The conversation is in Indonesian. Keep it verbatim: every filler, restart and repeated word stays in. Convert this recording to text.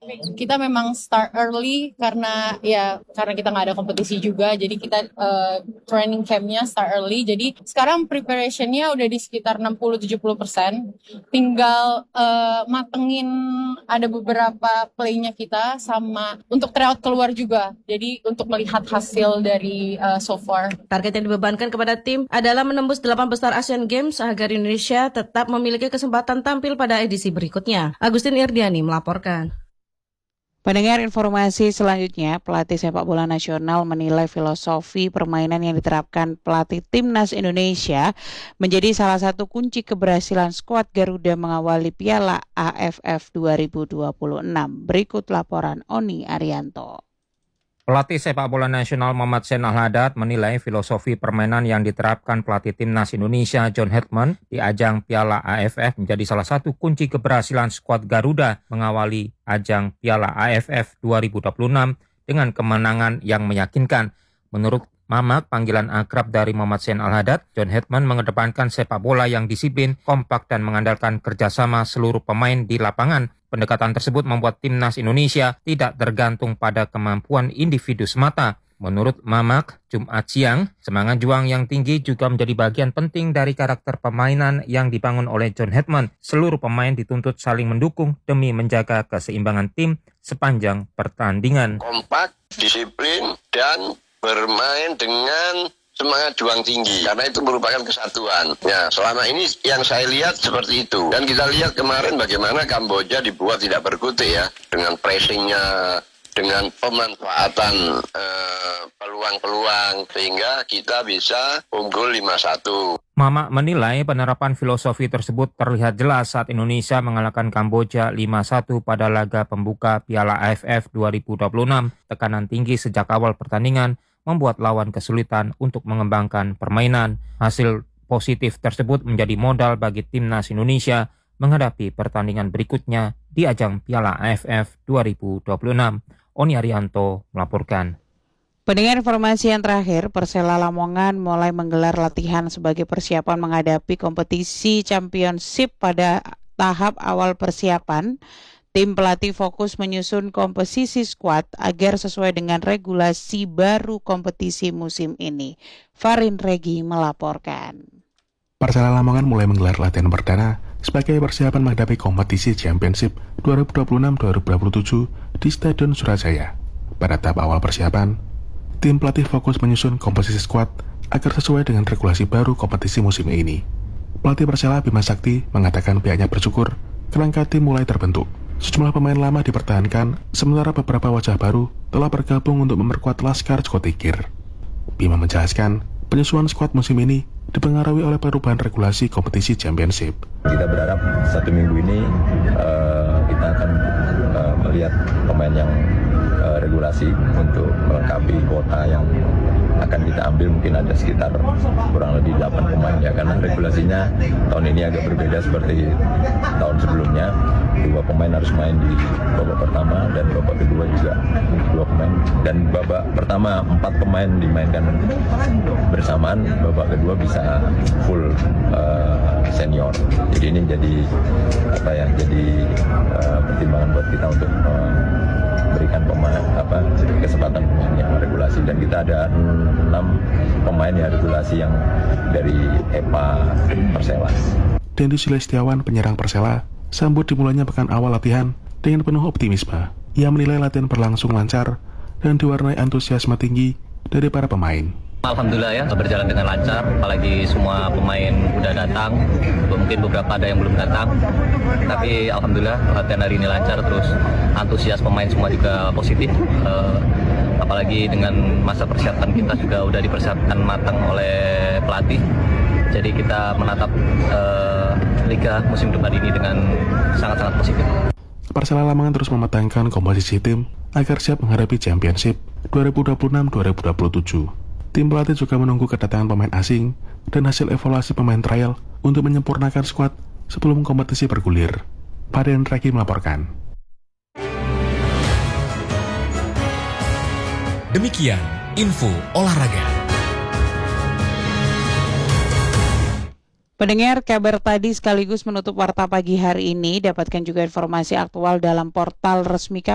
Kita memang start early karena ya karena kita nggak ada kompetisi juga, jadi kita uh, training campnya start early. Jadi sekarang preparationnya udah di sekitar enam puluh sampai tujuh puluh persen. Tinggal uh, matengin ada beberapa playnya kita sama untuk tryout keluar juga. Jadi untuk melihat hasil dari uh, so far. Target yang dibebankan kepada tim adalah menembus delapan besar Asian Games agar Indonesia tetap memiliki kesempatan tampil pada edisi berikutnya. Agustin Irdiani melaporkan. Pendengar informasi selanjutnya, pelatih sepak bola nasional menilai filosofi permainan yang diterapkan pelatih Timnas Indonesia menjadi salah satu kunci keberhasilan skuad Garuda mengawali Piala A F F dua ribu dua puluh enam. Berikut laporan Oni Arianto. Pelatih sepak bola nasional Muhammad Zain Al-Haddad menilai filosofi permainan yang diterapkan pelatih Timnas Indonesia John Hetman di ajang Piala A F F menjadi salah satu kunci keberhasilan skuad Garuda mengawali ajang Piala A F F dua ribu dua puluh enam dengan kemenangan yang meyakinkan. Menurut Mamak, panggilan akrab dari Muhammad Zain Al-Haddad, John Hetman mengedepankan sepak bola yang disiplin, kompak dan mengandalkan kerjasama seluruh pemain di lapangan. Pendekatan tersebut membuat Timnas Indonesia tidak tergantung pada kemampuan individu semata. Menurut Mamak, Jumat siang, semangat juang yang tinggi juga menjadi bagian penting dari karakter permainan yang dibangun oleh John Hetman. Seluruh pemain dituntut saling mendukung demi menjaga keseimbangan tim sepanjang pertandingan. Kompak, disiplin, dan bermain dengan semangat juang tinggi, karena itu merupakan kesatuan. Ya, selama ini yang saya lihat seperti itu. Dan kita lihat kemarin bagaimana Kamboja dibuat tidak berkutik ya, dengan pressingnya, dengan pemanfaatan eh, peluang-peluang, sehingga kita bisa unggul lima satu. Mama menilai penerapan filosofi tersebut terlihat jelas saat Indonesia mengalahkan Kamboja lima satu pada laga pembuka Piala A F F dua ribu dua puluh enam. Tekanan tinggi sejak awal pertandingan membuat lawan kesulitan untuk mengembangkan permainan. Hasil positif tersebut menjadi modal bagi Timnas Indonesia menghadapi pertandingan berikutnya di ajang Piala A F F dua ribu dua puluh enam. Oni Arianto melaporkan. Pendengar informasi yang terakhir, Persela Lamongan mulai menggelar latihan sebagai persiapan menghadapi kompetisi championship pada tahap awal persiapan. Tim pelatih fokus menyusun komposisi skuad agar sesuai dengan regulasi baru kompetisi musim ini. Farin Regi melaporkan. Persela Lamongan mulai menggelar latihan perdana sebagai persiapan menghadapi kompetisi Championship dua ribu dua puluh enam dua ribu dua puluh tujuh di Stadion Surajaya. Pada tahap awal persiapan, tim pelatih fokus menyusun komposisi skuad agar sesuai dengan regulasi baru kompetisi musim ini. Pelatih Persela Bima Sakti mengatakan pihaknya bersyukur kerangka tim mulai terbentuk. Sejumlah pemain lama dipertahankan, sementara beberapa wajah baru telah bergabung untuk memperkuat Laskar Joko-Tingkir. Bima menjelaskan, penyusunan skuad musim ini dipengaruhi oleh perubahan regulasi kompetisi championship. Kita berharap satu minggu ini uh, kita akan uh, melihat pemain yang uh, regulasi untuk melengkapi kuota yang akan kita ambil. Mungkin ada sekitar kurang lebih delapan pemain ya, karena regulasinya tahun ini agak berbeda seperti tahun sebelumnya. Dua pemain harus main di babak pertama dan babak kedua juga dua pemain, dan babak pertama empat pemain dimainkan bersamaan, babak kedua bisa full uh, senior. Jadi ini jadi apa ya, jadi uh, pertimbangan buat kita untuk uh, berikan pemain apa kesempatan pemain yang regulasi, dan kita ada enam pemain yang regulasi yang dari E P A Persela. Dendi Sulaistiawan, penyerang Persela, sambut dimulainya pekan awal latihan dengan penuh optimisme. Ia menilai latihan berlangsung lancar dan diwarnai antusiasme tinggi dari para pemain. Alhamdulillah ya, berjalan dengan lancar, apalagi semua pemain udah datang, mungkin beberapa ada yang belum datang, tapi Alhamdulillah latihan hari ini lancar, terus antusias pemain semua juga positif, uh, apalagi dengan masa persiapan kita juga udah dipersiapkan matang oleh pelatih, jadi kita menatap uh, Liga musim depan ini dengan sangat-sangat positif. Persela Lamongan terus mematangkan komposisi tim agar siap menghadapi Championship dua ribu dua puluh enam dua ribu dua puluh tujuh. Tim pelatih juga menunggu kedatangan pemain asing dan hasil evaluasi pemain trial untuk menyempurnakan skuad sebelum kompetisi bergulir. Farin Regi melaporkan. Demikian info olahraga. Pendengar, kabar tadi sekaligus menutup Warta Pagi hari ini. Dapatkan juga informasi aktual dalam portal resmi K